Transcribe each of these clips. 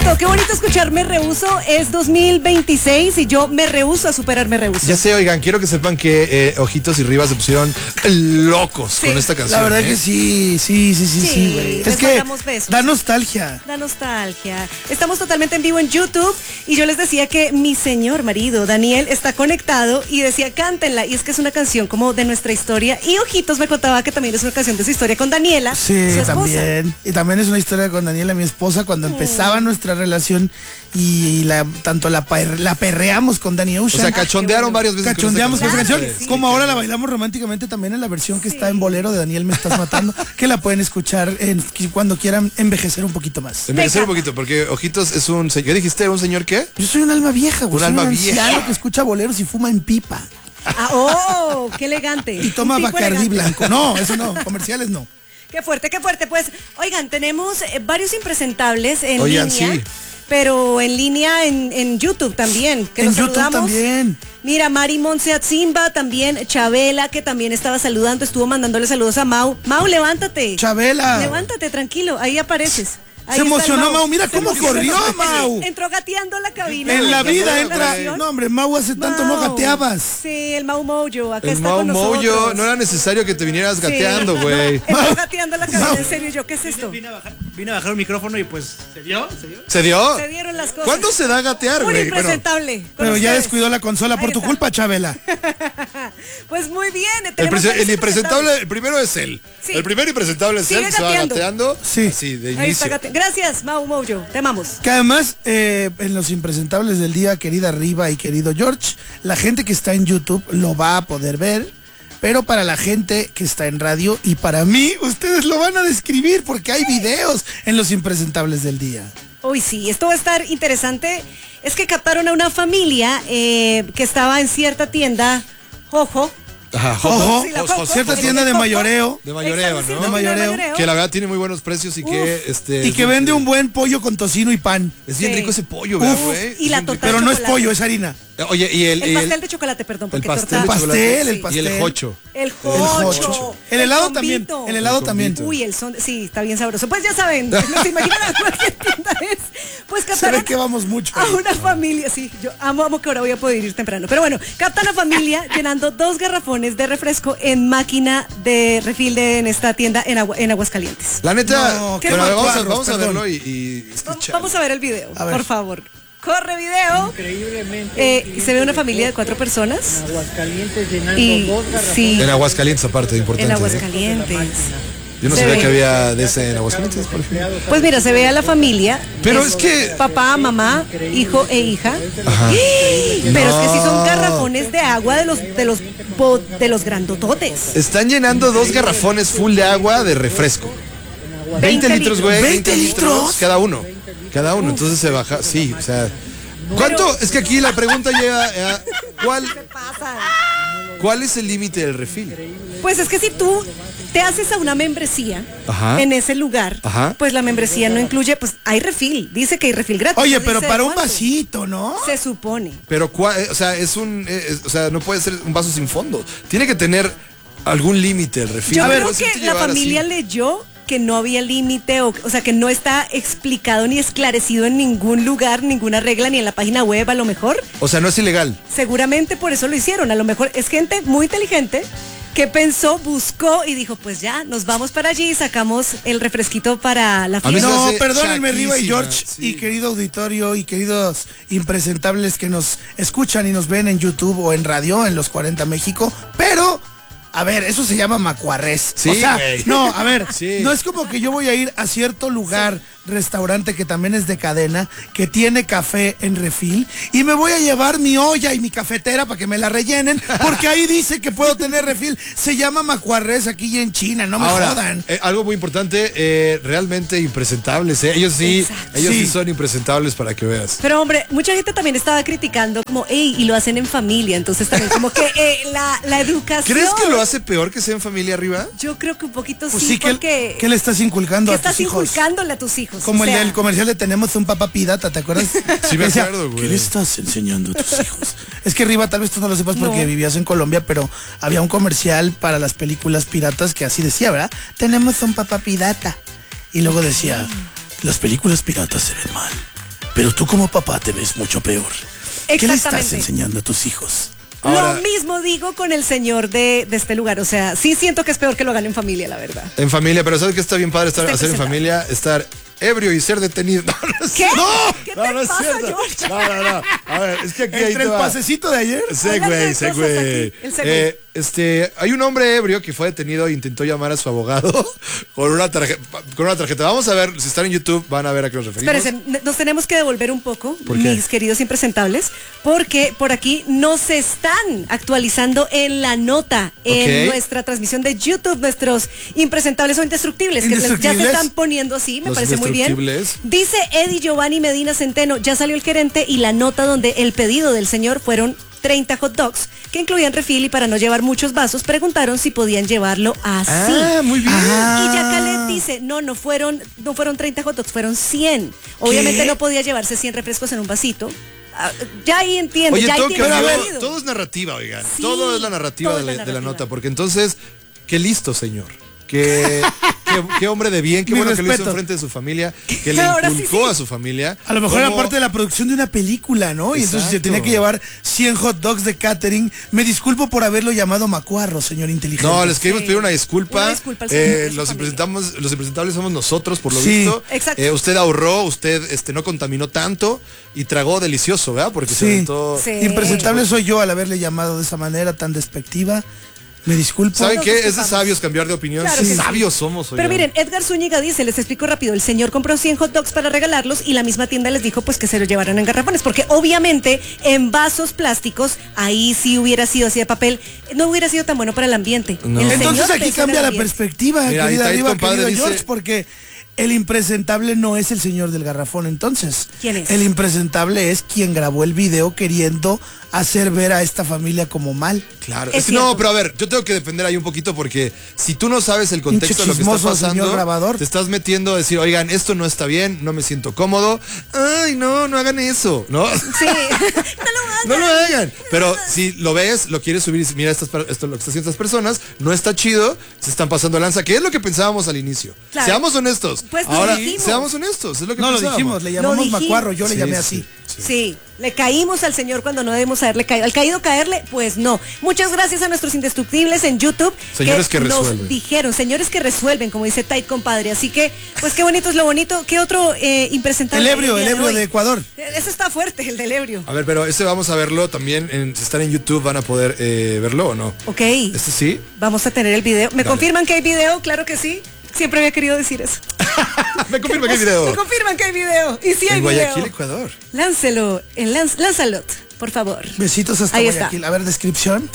qué bonito escuchar Me Rehuso. Es 2026 y yo me rehuso a superar Me Rehuso. Ya sé, oigan, quiero que sepan que Ojitos y Rivas se pusieron locos con esta canción. La verdad que sí, güey. Es que da nostalgia. Da nostalgia. Estamos totalmente en vivo en YouTube y yo les decía que mi señor marido, Daniel, está conectado y decía, cántenla. Y es que es una canción como de nuestra historia. Y Ojitos me contaba que también es una canción de su historia con Daniela, Sí, su esposa. también. Y también es una historia con Daniela, mi esposa, cuando empezaba nuestra relación y tanto la perreamos con Danny Ocean. O sea, cachondearon varias veces. Cachondeamos con esa canción. Sí, como ahora la bailamos románticamente también en la versión que está en Bolero de Daniel Me Estás Matando, que la pueden escuchar cuando quieran envejecer un poquito más. Envejecer un poquito, porque Ojitos es un señor. ¿Qué dijiste? ¿Un señor qué? Yo soy un alma vieja, güey. Un alma vieja. Anciano que escucha boleros y fuma en pipa. ¡Oh! ¡Qué elegante! Y toma Un tipo Bacardí elegante. blanco. No, eso no. Comerciales no. Qué fuerte, qué fuerte. Pues, oigan, tenemos varios impresentables en Oigan, línea. sí. Pero en línea en YouTube también, que En nos YouTube saludamos. también. Mira, Mari Monseatzimba, también Chabela, que también estaba saludando, estuvo mandándole saludos a Mau. Mau, levántate. Chabela. Levántate, tranquilo, ahí apareces. Ahí Se está el emocionó Mau, mira cómo corrió Mau. Entró gateando a la cabina. En la vida Llamó entra. la atención. No, hombre, Mau hace tanto no Mau. gateabas. Sí, el Mau Mojo, acá El está Mau con Mojo, nosotros. no era necesario que te vinieras Sí. gateando, güey. Entró gateando a la cabina, en serio, yo, ¿qué es esto? Vine a bajar un micrófono y pues se dio. ¿Se dio? Se dieron las cosas. ¿Cuándo se da gatear, Un güey? Bueno, impresentable. con Pero ya ustedes. descuidó la consola por Ahí tu está. culpa, Chabela. Pues muy bien. el tenemos varios impresentable, el primero es él. Sí. El primer impresentable es Sigue él, que se va gateando. gateando. Sí. Sí, de Ahí está, inicio. gracias, Mau Mojo. Te amamos. Que además, en los impresentables del día, querida Riva y querido George, la gente que está en YouTube lo va a poder ver, pero para la gente que está en radio y para mí, ustedes lo van a describir porque hay videos en los impresentables del día. Uy, sí, esto va a estar interesante. Es que captaron a una familia que estaba en cierta tienda, Jojo. Ajá, Ojo, Sí, la Jojo. cierta tienda de mayoreo De mayoreo, Exacto, ¿no? sí, De mayoreo. Que la verdad tiene muy buenos precios y que y que vende un buen pollo con tocino y pan. Es bien Sí. rico ese pollo, ¿verdad, Uf, güey? y Es la bien rico. total- Pero no es chocolate. pollo, es harina. Oye, y El pastel de chocolate, perdón, el porque pastel de torta- chocolate. el pastel. Y el jocho. El El jocho. jocho. El helado también. combito. El helado El también. combito. Uy, el son, sí, está bien sabroso. Pues ya saben, no se imaginan a cualquier tienda es. Pues Se captaron ve que vamos mucho. a ahí. una familia, sí, yo amo que ahora voy a poder ir temprano. Pero bueno, captan a familia llenando 2 garrafones de refresco en máquina de refil en esta tienda en Aguascalientes. La neta, No, qué bueno, mal vamos a perdón. verlo y escuchar. Vamos a ver el video, A ver. por favor. Corre video. Y se ve una familia de 4 personas. Aguascalientes llenando Y dos garrafones. sí, En Aguascalientes, aparte, importante. en ¿eh? Aguascalientes. Yo no Se sabía ve. que había de ese en Aguascalientes, por ejemplo. Pues mira, se ve a la familia. Pero es que- Papá, mamá, hijo e hija. Ajá. Pero es que sí son No. garrafones de agua de los grandototes. Están llenando 2 garrafones full de agua de refresco. 20 litros, güey. 20 litros. Cada uno. Cada uno. Entonces se baja. Sí, o sea. ¿Cuánto? Es que aquí la pregunta llega a ¿Qué pasa? ¿cuál es el límite del refil? Pues es que si tú te haces a una membresía Ajá. en ese lugar, Ajá. pues la membresía no incluye, pues hay refil, dice que hay refil gratis. Oye, no pero dice para un cuánto. vasito, ¿no? Se supone. Pero o sea, o sea, no puede ser un vaso sin fondo. Tiene que tener algún límite el refil. Yo A ver, creo no sé que si la llevar familia así. leyó que no había límite, o sea, que no está explicado ni esclarecido en ningún lugar, ninguna regla, ni en la página web a lo mejor. O sea, no es ilegal. Seguramente por eso lo hicieron. A lo mejor es gente muy inteligente que pensó, buscó y dijo, pues ya, nos vamos para allí y sacamos el refresquito para la A mí se fiesta. me No, hace perdónenme, Riva y chaquísima, George, sí. y querido auditorio y queridos impresentables que nos escuchan y nos ven en YouTube o en radio en los 40 México, pero, a ver, eso se llama macuarrés. Sí, o sea, güey. no, a ver, Sí. no es como que yo voy a ir a cierto lugar, restaurante que también es de cadena, que tiene café en refil, y me voy a llevar mi olla y mi cafetera para que me la rellenen, porque ahí dice que puedo tener refil. Se llama macuarrés aquí en China, no me Ahora, jodan. algo muy importante, realmente impresentables. Ellos sí, Exacto. ellos sí Sí. son impresentables para que veas. Pero hombre, mucha gente también estaba criticando como, hey, y lo hacen en familia, entonces también como que la educación. ¿Crees que lo hace peor que sea en familia arriba? Yo creo que un poquito Pues sí, sí, porque ¿qué le estás inculcando ¿qué a tus estás hijos? inculcándole a tus hijos? Como O el sea, del comercial de Tenemos un papá pirata, ¿te acuerdas? Sí me Decía, acuerdo, güey. ¿qué le estás enseñando a tus hijos? Es que Riva, tal vez tú no lo sepas porque No. vivías en Colombia, pero había un comercial para las películas piratas que así decía, ¿verdad? Tenemos un papá pirata. Y luego decía, las películas piratas se ven mal. pero tú como papá te ves mucho peor. ¿Qué le estás Exactamente. enseñando a tus hijos? Ahora- Lo mismo digo con el señor de este lugar. O sea, sí siento que es peor que lo hagan en familia, la verdad. En familia, pero ¿sabes qué está bien padre hacer en presentable. familia? Estar ebrio y ser detenido. No, no es ¿Qué? cierto. ¿Qué No, te no es pasa, cierto. George? No. A ver, es que aquí ahí Entre te el va. pasecito de ayer. Hablando de Següey. cosas aquí, el següey. Hay un hombre ebrio que fue detenido e intentó llamar a su abogado con una tarjeta. Vamos a ver, si están en YouTube, van a ver a qué nos referimos. Espérense, nos tenemos que devolver un poco, ¿Por qué? mis queridos impresentables, porque por aquí nos están actualizando en la nota, en Ok. nuestra transmisión de YouTube, nuestros impresentables o indestructibles, que ya se Indestructibles. están poniendo así, me Los parece muy bien. indestructibles. Dice Eddie Giovanni Medina Centeno, ya salió el gerente y la nota donde el pedido del señor fueron 30 hot dogs, que incluían refil y para no llevar muchos vasos, preguntaron si podían llevarlo así. Ah, muy bien. Y Yacalet dice, no fueron 30 hot dogs, fueron 100. Obviamente ¿Qué? no podía llevarse 100 refrescos en un vasito. Ah, ya ahí entiendo, Oye, ya ahí todo tiene cambió, sentido. todo es narrativa, oigan. Sí, todo es la narrativa, todo es de, la de la narrativa. nota, porque entonces, qué listo, señor. Qué hombre de bien, qué Mi bueno que lo hizo respeto. enfrente de su familia, que le Ahora sí, inculcó sí. a su familia. A lo mejor era cómo- parte de la producción de una película, ¿no? Y entonces se Exacto. tenía que llevar 100 hot dogs de catering. Me disculpo por haberlo llamado macuarro, señor inteligente. No, les queremos Sí. pedir una disculpa. Una disculpa al señor y a su los familia. impresentables somos nosotros, por lo Sí. visto. Exacto. Usted ahorró, usted no contaminó tanto y tragó delicioso, ¿verdad? Porque se Sí. aventó. Sí. Impresentable soy yo al haberle llamado de esa manera tan despectiva. Me disculpo. ¿Saben Nos qué? Es de disculpamos. sabios cambiar de opinión. Claro Sí, que sí. sabios somos, Pero oigan. miren, Edgar Zúñiga dice, les explico rápido, el señor compró 100 hot dogs para regalarlos y la misma tienda les dijo pues que se los llevaran en garrafones, porque obviamente en vasos plásticos, ahí sí hubiera sido así de papel, no hubiera sido tan bueno para el ambiente. No. El Entonces señor aquí pensó en cambia el la ambiente. perspectiva, Mira, ahí querida está, ahí Riva, compadre, querido dice- George, porque el impresentable no es el señor del garrafón, entonces. ¿Quién es? El impresentable es quien grabó el video queriendo hacer ver a esta familia como mal. Claro, Es no, cierto. pero a ver, yo tengo que defender ahí un poquito porque si tú no sabes el contexto de lo que está chismoso, señor pasando, grabador. te estás metiendo a decir, oigan, esto no está bien, no me siento cómodo. Ay, no hagan eso, ¿no? Sí, no lo hagan. No lo hagan. Pero si lo ves, lo quieres subir y dices, mira, esto lo que están haciendo estas personas, no está chido, se están pasando lanza, que es lo que pensábamos al inicio. Claro. Seamos honestos. Pues lo Ahora, dijimos. seamos honestos, es lo que No lo pensábamos. dijimos, le Lo llamamos dijimos. macuarro, yo le Sí, llamé sí, así. Sí, le caímos al señor cuando no debemos haberle caído. Al caído caerle, pues no. Muchas gracias a nuestros indestructibles en YouTube. Señores que nos resuelven. dijeron, señores que resuelven, como dice Tait compadre. Así que, pues qué bonito es lo bonito. ¿Qué otro impresentable? El ebrio hay día de hoy? Ecuador. Eso está fuerte, el del ebrio. A ver, pero ese vamos a verlo también, si están en YouTube van a poder verlo o no. Ok, Este sí. vamos a tener el video. ¿Me Dale. confirman que hay video? Claro que sí. Siempre había querido decir eso. Me confirma que hay video. Me confirman que hay video. Y sí hay En Guayaquil, video. Ecuador. Láncelo, lánzalo, por favor. Besitos hasta Ahí está. Guayaquil. A ver, descripción.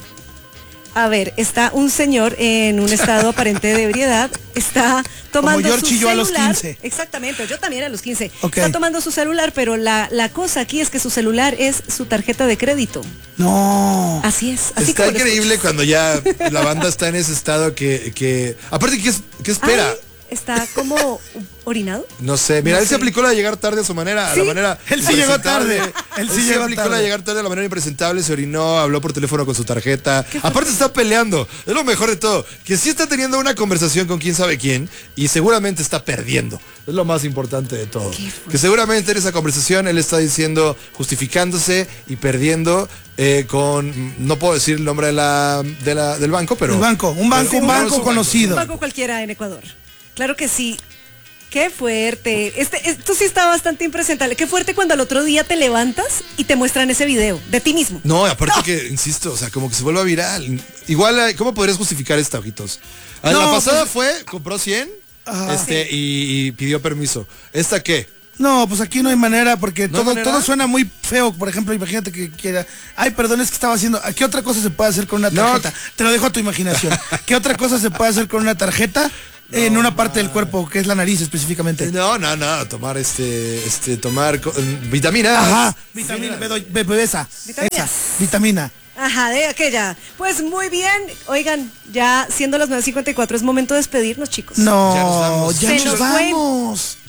A ver, está un señor en un estado aparente de ebriedad, está tomando George su y yo a los celular. 15. Exactamente, yo también a los 15. Ok. Está tomando su celular, pero la cosa aquí es que su celular es su tarjeta de crédito. No. Así es. Así Está como lo increíble escuchas. cuando ya la banda está en ese estado que aparte, ¿qué espera? Ay, está como orinado. No sé, mira, No él se sé. aplicó la de llegar tarde a su manera, a Sí, la manera él sí llegó impresentable. tarde. Él sí aplicó la de llegar tarde a la manera impresentable, se orinó, habló por teléfono con su tarjeta. Aparte está peleando, es lo mejor de todo, que sí está teniendo una conversación con quién sabe quién y seguramente está perdiendo. Es lo más importante de todo. Que seguramente en esa conversación él está diciendo, justificándose y perdiendo no puedo decir el nombre del banco, pero... El banco, un banco, pero- un pero banco es un conocido. Un banco cualquiera en Ecuador. Claro que sí. Qué fuerte. Esto sí está bastante impresentable. Qué fuerte cuando al otro día te levantas y te muestran ese video de ti mismo. No, aparte que, insisto, o sea, como que se vuelva viral. Igual, ¿cómo podrías justificar esta, ojitos? La No, pasada compró 100 Ajá. y pidió permiso. ¿Esta qué? No, pues aquí no hay manera porque ¿No hay todo, manera? todo suena muy feo. Por ejemplo, imagínate que quiera. Ay, perdón, es que estaba haciendo. ¿Qué otra cosa se puede hacer con una No. tarjeta? Te lo dejo a tu imaginación. ¿Qué otra cosa se puede hacer con una tarjeta en una parte del cuerpo, que es la nariz específicamente? No, tomar tomar vitaminas. Ajá. Vitamina, bebesa. Vitaminas. Esa, vitamina. Ajá, de aquella. Pues muy bien. Oigan, ya siendo las 9:54 es momento de despedirnos, chicos. No, Ya nos vamos. ya Se nos nos fue. vamos.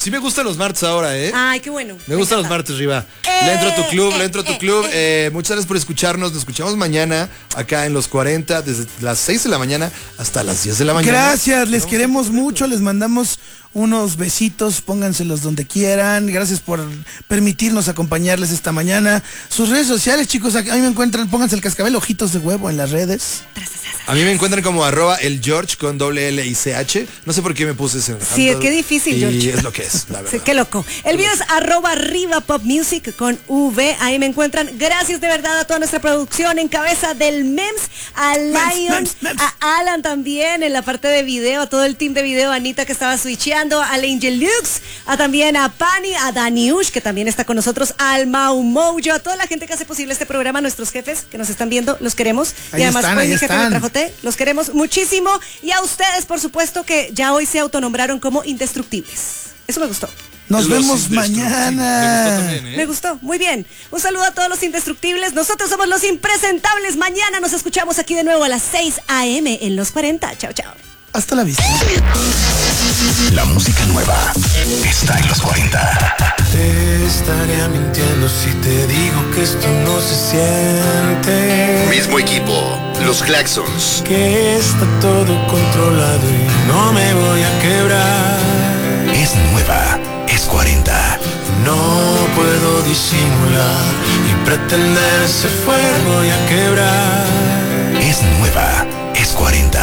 Sí me gustan los martes ahora, ¿eh? Ay, qué bueno. Me gustan los encanta. martes, Riva. Le entro a tu club, le entro a tu club. Muchas gracias por escucharnos. Nos escuchamos mañana acá en Los 40, desde las 6 de la mañana hasta las 10 de la mañana. Gracias, les queremos mucho, les mandamos unos besitos, pónganselos donde quieran. Gracias por permitirnos acompañarles esta mañana. Sus redes sociales, chicos, a mí me encuentran, pónganse el cascabel Ojitos de Huevo en las redes. A mí me encuentran como @elgeorge con doble L y CH. No sé por qué me puse ese. Sí, qué difícil, y George. es lo que es, la verdad. Sí, qué loco. El video es @RivaPopMusic con V. Ahí me encuentran. Gracias de verdad a toda nuestra producción en cabeza del MEMS, a Lion, a Alan también en la parte de video, a todo el team de video, a Anita que estaba switcheando, al Angel Lux, también a Pani, a Daniush que también está con nosotros, al Mau Mojo, a toda la gente que hace posible este programa, nuestros jefes que nos están viendo, los queremos. Ahí y además están, hoy ahí mi jefe están. me trajo té, los queremos muchísimo. Y a ustedes, por supuesto, que ya hoy se autonombraron como indestructibles. Eso me gustó. Nos Los vemos indestructibles. mañana. Me gustó también, ¿eh? Me gustó, muy bien. Un saludo a todos los indestructibles. Nosotros somos los impresentables. Mañana nos escuchamos aquí de nuevo a las 6 a.m. en Los 40. Chao, chao. Hasta la vista. La música nueva está en Los 40. Te estaría mintiendo si te digo que esto no se siente. Mismo equipo, Los Claxons. Que está todo controlado y no me voy a quebrar. Es nueva, es 40. No puedo disimular y pretender ese fuego y a quebrar. Es nueva, es 40.